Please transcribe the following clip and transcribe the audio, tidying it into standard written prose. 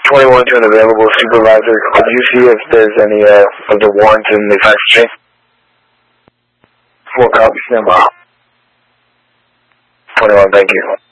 21 to an available supervisor. Could you see if there's any of the warrants in the fax machine? 4 copy, stand by. 21, thank you.